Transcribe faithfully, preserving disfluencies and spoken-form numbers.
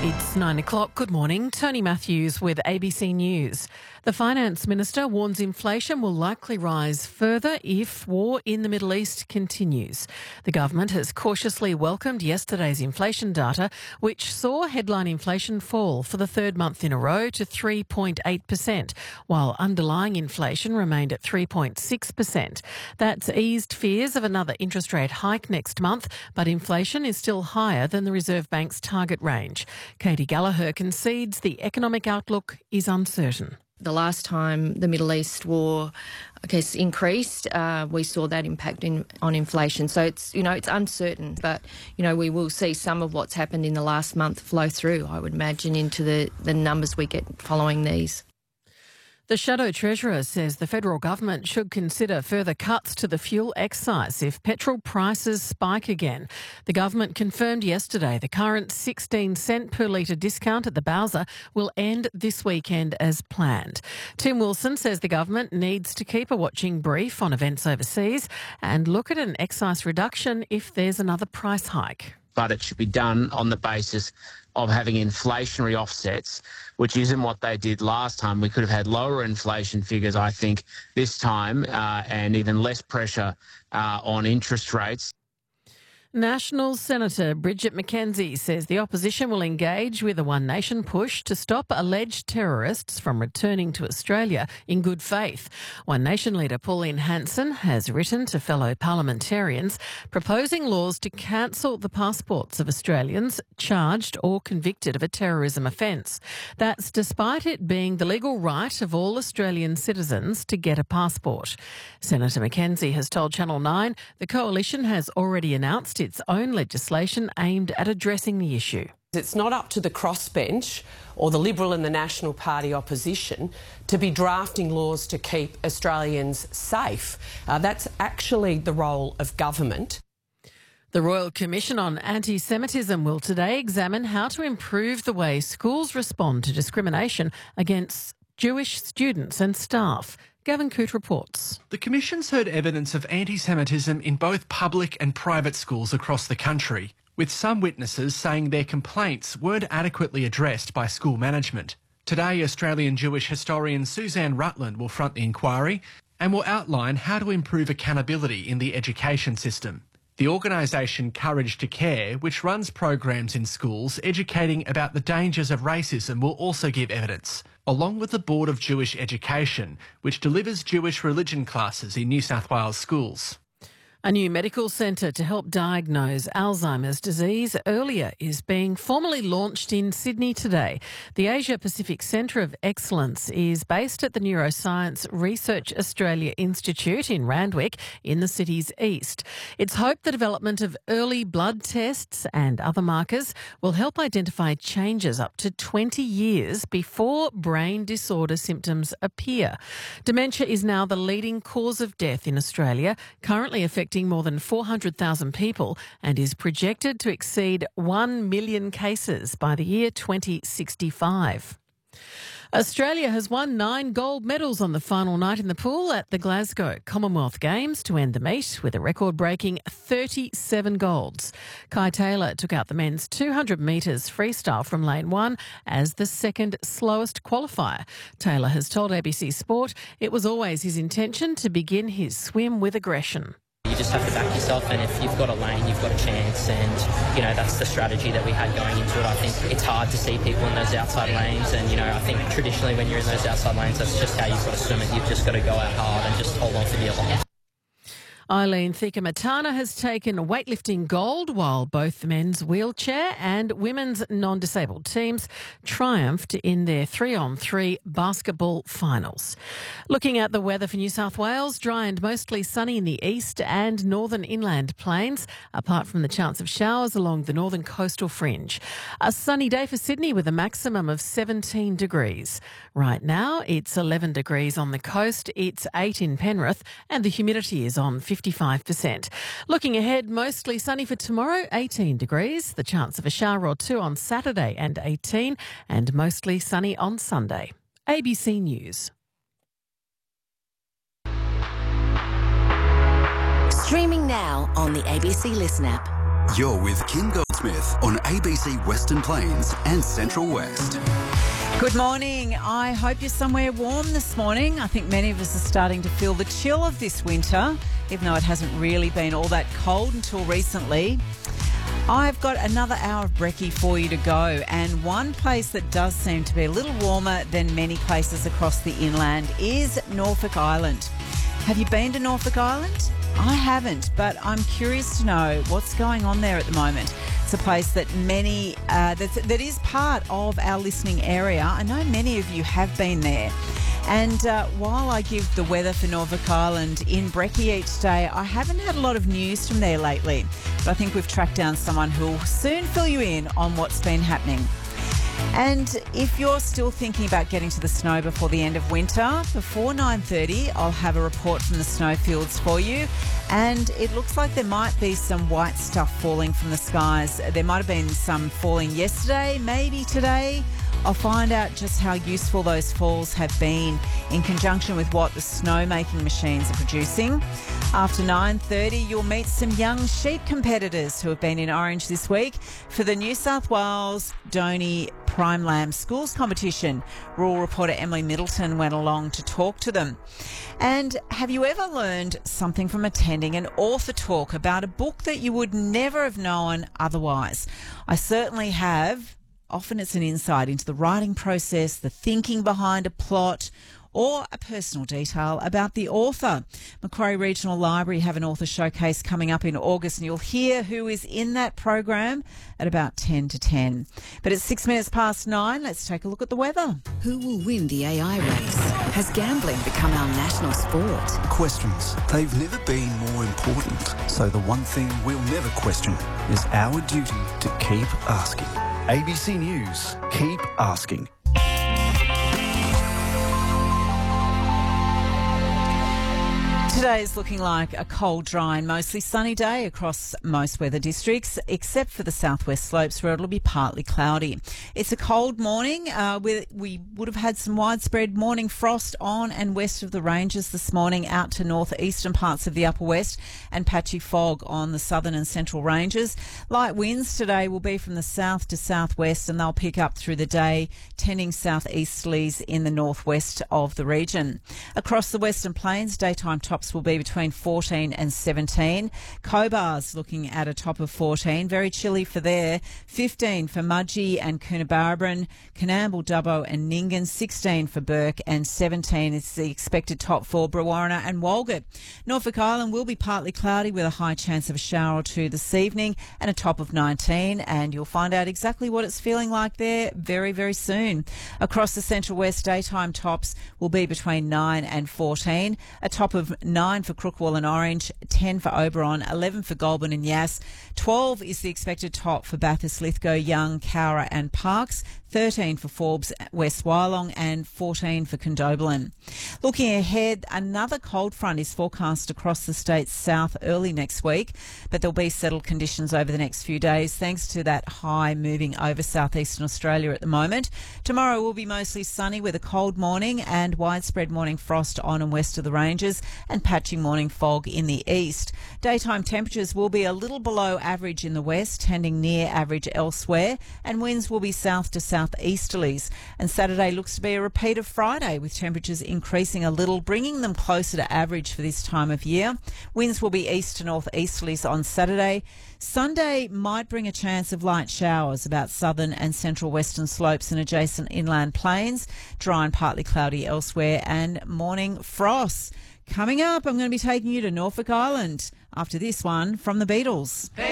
It's nine o'clock. Good morning. Tony Matthews with A B C News. The Finance Minister warns inflation will likely rise further if war in the Middle East continues. The government has cautiously welcomed yesterday's inflation data, which saw headline inflation fall for the third month in a row to three point eight percent, while underlying inflation remained at three point six percent. That's eased fears of another interest rate hike next month, but inflation is still higher than the Reserve Bank's target range. Katie Gallagher concedes the economic outlook is uncertain. The last time the Middle East war, I guess, increased, uh, we saw that impact in, on inflation. So it's, you know, it's uncertain, but, you know, we will see some of what's happened in the last month flow through, I would imagine, into the, the numbers we get following these. The Shadow Treasurer says the federal government should consider further cuts to the fuel excise if petrol prices spike again. The government confirmed yesterday the current sixteen cent per litre discount at the Bowser will end this weekend as planned. Tim Wilson says the government needs to keep a watching brief on events overseas and look at an excise reduction if there's another price hike. But it should be done on the basis of having inflationary offsets, which isn't what they did last time. We could have had lower inflation figures, I think, this time, uh, and even less pressure uh, on interest rates. National Senator Bridget McKenzie says the opposition will engage with a One Nation push to stop alleged terrorists from returning to Australia in good faith. One Nation leader Pauline Hanson has written to fellow parliamentarians proposing laws to cancel the passports of Australians charged or convicted of a terrorism offence. That's despite it being the legal right of all Australian citizens to get a passport. Senator McKenzie has told Channel nine the coalition has already announced its own legislation aimed at addressing the issue. It's not up to the crossbench or the Liberal and the National Party opposition to be drafting laws to keep Australians safe. Uh, that's actually the role of government. The Royal Commission on Anti-Semitism will today examine how to improve the way schools respond to discrimination against Jewish students and staff. Gavin Coote reports. The Commission's heard evidence of anti-Semitism in both public and private schools across the country, with some witnesses saying their complaints weren't adequately addressed by school management. Today, Australian Jewish historian Suzanne Rutland will front the inquiry and will outline how to improve accountability in the education system. The organisation Courage to Care, which runs programs in schools educating about the dangers of racism, will also give evidence, along with the Board of Jewish Education, which delivers Jewish religion classes in New South Wales schools. A new medical centre to help diagnose Alzheimer's disease earlier is being formally launched in Sydney today. The Asia Pacific Centre of Excellence is based at the Neuroscience Research Australia Institute in Randwick in the city's east. It's hoped the development of early blood tests and other markers will help identify changes up to twenty years before brain disorder symptoms appear. Dementia is now the leading cause of death in Australia, currently affecting more than four hundred thousand people and is projected to exceed one million cases by the year twenty sixty-five. Australia has won nine gold medals on the final night in the pool at the Glasgow Commonwealth Games to end the meet with a record-breaking thirty-seven golds. Kai Taylor took out the men's two hundred metres freestyle from lane one as the second slowest qualifier. Taylor has told A B C Sport it was always his intention to begin his swim with aggression. You just have to back yourself, and if you've got a lane, you've got a chance, and, you know, that's the strategy that we had going into it. I think it's hard to see people in those outside lanes, and, you know, I think traditionally when you're in those outside lanes, that's just how you've got to swim it. You've just got to go out hard and just hold on for dear life. Eileen Thika-Matana has taken weightlifting gold, while both the men's wheelchair and women's non-disabled teams triumphed in their three-on-three basketball finals. Looking at the weather for New South Wales, dry and mostly sunny in the east and northern inland plains, apart from the chance of showers along the northern coastal fringe. A sunny day for Sydney with a maximum of seventeen degrees. Right now, it's eleven degrees on the coast, it's eight in Penrith, and the humidity is on fifty-five percent. Looking ahead, mostly sunny for tomorrow, eighteen degrees. The chance of a shower or two on Saturday and eighteen, and mostly sunny on Sunday. A B C News. Streaming now on the A B C Listen app. You're with King Gold's Smith on A B C Western Plains and Central West. Good morning. I hope you're somewhere warm this morning. I think many of us are starting to feel the chill of this winter, even though it hasn't really been all that cold until recently. I've got another hour of brekkie for you to go, and one place that does seem to be a little warmer than many places across the inland is Norfolk Island. Have you been to Norfolk Island? I haven't, but I'm curious to know what's going on there at the moment. It's a place that many, uh, that's, that is part of our listening area. I know many of you have been there. And uh, while I give the weather for Norfolk Island in brekkie each day, I haven't had a lot of news from there lately. But I think we've tracked down someone who will soon fill you in on what's been happening. And if you're still thinking about getting to the snow before the end of winter, before nine thirty, I'll have a report from the snowfields for you. And it looks like there might be some white stuff falling from the skies. There might have been some falling yesterday, maybe today. I'll find out just how useful those falls have been in conjunction with what the snow-making machines are producing. After nine thirty, you'll meet some young sheep competitors who have been in Orange this week for the New South Wales Donny Prime Lamb Schools competition. Rural reporter Emily Middleton went along to talk to them. And have you ever learned something from attending an author talk about a book that you would never have known otherwise? I certainly have. Often it's an insight into the writing process, the thinking behind a plot, or a personal detail about the author. Macquarie Regional Library have an author showcase coming up in August, and you'll hear who is in that program at about ten to ten. But it's six minutes past nine. Let's take a look at the weather. Who will win the A I race? Has gambling become our national sport? Questions. They've never been more important. So the one thing we'll never question is our duty to keep asking. A B C News. Keep asking. Today is looking like a cold, dry and mostly sunny day across most weather districts, except for the southwest slopes where it'll be partly cloudy. It's a cold morning. Uh, we, we would have had some widespread morning frost on and west of the ranges this morning out to northeastern parts of the upper west, and patchy fog on the southern and central ranges. Light winds today will be from the south to southwest, and they'll pick up through the day, tending southeasterlies in the northwest of the region. Across the Western Plains, daytime tops will be between fourteen and seventeen. Cobar's looking at a top of fourteen. Very chilly for there. fifteen for Mudgee and Coonabarabran. Coonamble, Dubbo and Nyngan. sixteen for Burke, and seventeen is the expected top for Brewarrina and Walgett. Norfolk Island will be partly cloudy with a high chance of a shower or two this evening, and a top of nineteen. And you'll find out exactly what it's feeling like there very, very soon. Across the Central West, daytime tops will be between nine and fourteen. A top of nine for Crookwell and Orange, ten for Oberon, eleven for Goulburn and Yass, twelve is the expected top for Bathurst, Lithgow, Young, Cowra and Parkes, thirteen for Forbes, West Wyalong and fourteen for Condobolin. Looking ahead, another cold front is forecast across the state's south early next week, but there'll be settled conditions over the next few days thanks to that high moving over southeastern Australia at the moment. Tomorrow will be mostly sunny with a cold morning and widespread morning frost on and west of the ranges, and patchy morning fog in the east. Daytime temperatures will be a little below average in the west, tending near average elsewhere, and winds will be south to southeasterlies. And Saturday looks to be a repeat of Friday, with temperatures increasing a little, bringing them closer to average for this time of year. Winds will be east to northeasterlies on Saturday. Sunday might bring a chance of light showers about southern and central western slopes and adjacent inland plains. Dry and partly cloudy elsewhere, and morning frosts. Coming up, I'm going to be taking you to Norfolk Island after this one from the Beatles.